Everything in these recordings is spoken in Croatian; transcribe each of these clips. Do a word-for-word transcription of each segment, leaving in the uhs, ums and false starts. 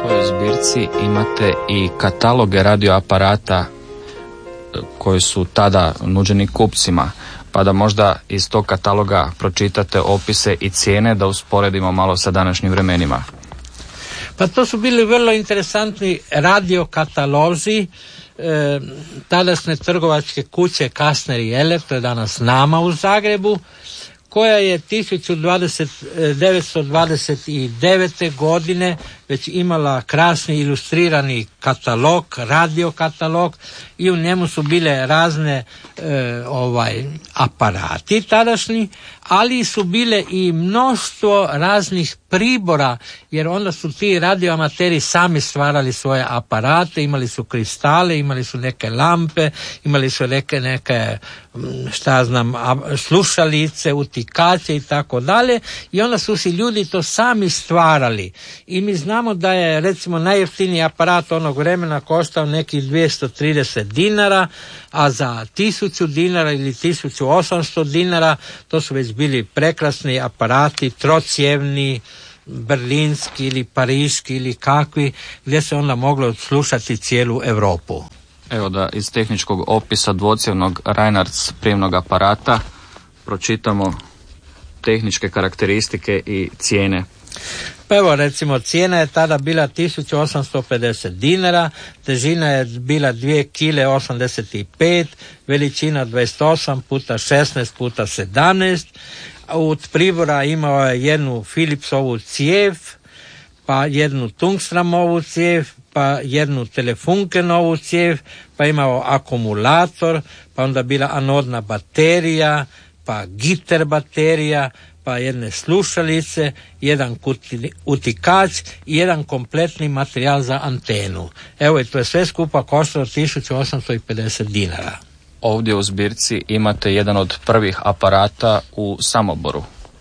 svojoj zbirci imate i kataloge radioaparata koji su tada nuđeni kupcima, pa da možda iz tog kataloga pročitate opise i cijene da usporedimo malo sa današnjim vremenima. Pa to su bili vrlo interesantni radiokatalozi e, tadašnje trgovačke kuće Kastner i Eller, to je danas Nama u Zagrebu, koja je devetnaeste dvadeset devete. godine već imala krasni ilustrirani katalog, radiokatalog, i u njemu su bile razne e, ovaj aparati tadašnji, ali su bile i mnoštvo raznih pribora, jer onda su ti radioamateri sami stvarali svoje aparate, imali su kristale, imali su neke lampe, imali su neke, neke šta znam, slušalice, utikače i tako dalje, i onda su si ljudi to sami stvarali. I mi znamo da je recimo najjeftiniji aparat onog vremena koštao nekih dvjesto trideset dinara, a za tisuću dinara ili tisuću osamsto dinara to su već bili prekrasni aparati, trocijevni, berlinski ili pariški ili kakvi, gdje se onda moglo slušati cijelu Europu. Evo da iz tehničkog opisa dvocjevnog Reinhardt prijemnog aparata pročitamo tehničke karakteristike i cijene. Pa evo, recimo, cijena je tada bila tisuću osamsto pedeset dinara, težina je bila dvije kile osamdeset pet, veličina dvadeset osam puta šesnaest puta sedamnaest, od pribora imao je jednu Philipsovu cijev, pa jednu Tungstramovu cijev, pa jednu Telefunkenovu cijev, pa imao akumulator, pa onda bila anodna baterija, pa giter baterija, pa jedne slušalice, jedan utikač i jedan kompletni materijal za antenu. Evo, i to je sve skupa koštalo tisuću osamsto pedeset dinara. Ovdje u zbirci imate jedan od prvih aparata u Samoboru.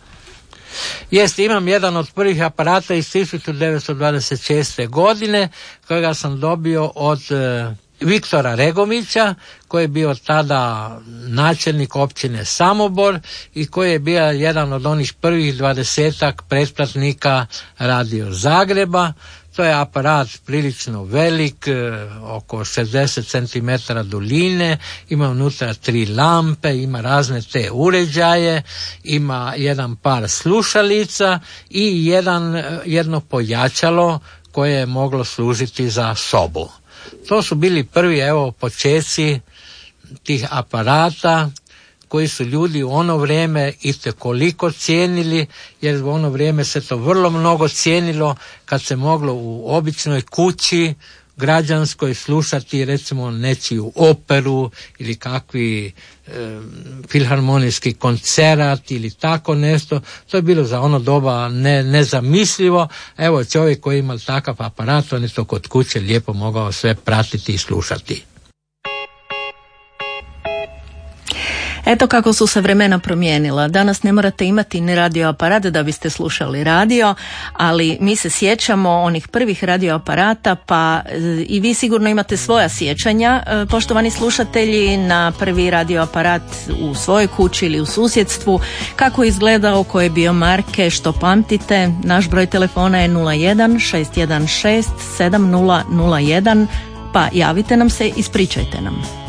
Jeste, imam jedan od prvih aparata iz tisuću devetsto dvadeset šeste. godine, kojega sam dobio od e, Viktora Regomića, koji je bio tada načelnik općine Samobor i koji je bio jedan od onih prvih dvadesetak pretplatnika Radio Zagreba. To je aparat prilično velik, oko šezdeset centimetara duljine, ima unutra tri lampe, ima razne te uređaje, ima jedan par slušalica i jedan, jedno pojačalo koje je moglo služiti za sobu. To su bili prvi, evo, počeci tih aparata koji su ljudi u ono vrijeme itekoliko cijenili, jer u ono vrijeme se to vrlo mnogo cijenilo kad se moglo u običnoj kući građanskoj slušati recimo nečiju operu ili kakvi e, filharmonijski koncerat ili tako nešto. To je bilo za ono doba ne, nezamislivo. Evo, čovjek koji ima takav aparat, on je to kod kuće lijepo mogao sve pratiti i slušati. Eto kako su se vremena promijenila. Danas ne morate imati ni radioaparat da biste slušali radio, ali mi se sjećamo onih prvih radioaparata, pa i vi sigurno imate svoja sjećanja, poštovani slušatelji, na prvi radioaparat u svojoj kući ili u susjedstvu, kako je izgledao, koje je bio marke, što pamtite. Naš broj telefona je nula jedan šest jedan šest sedam nula nula jedan, pa javite nam se, ispričajte nam.